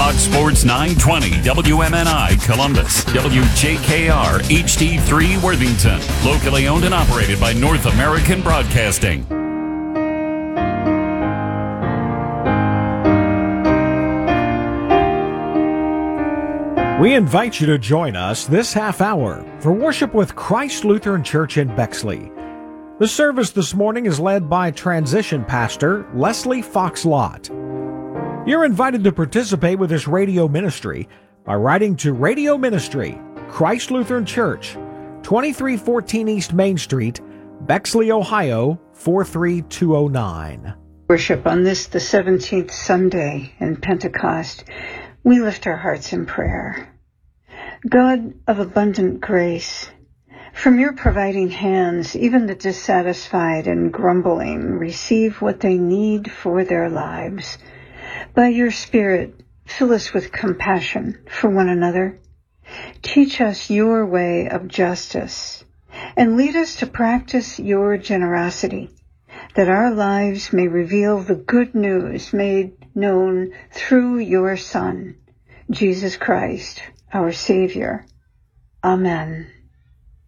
Fox Sports 920 WMNI Columbus, WJKR HD3 Worthington, locally owned and operated by North American Broadcasting. We invite you to join us this half hour for worship with Christ Lutheran Church in Bexley. The service this morning is led by Transition Pastor Leslie Fox Lott. You're invited to participate with this radio ministry by writing to Radio Ministry, Christ Lutheran Church, 2314 East Main Street, Bexley, Ohio, 43209. Worship on this, the 17th Sunday in Pentecost. We lift our hearts in prayer. God of abundant grace, from your providing hands, even the dissatisfied and grumbling receive what they need for their lives. By your Spirit, fill us with compassion for one another. Teach us your way of justice, and lead us to practice your generosity, that our lives may reveal the good news made known through your Son, Jesus Christ, our Savior. Amen.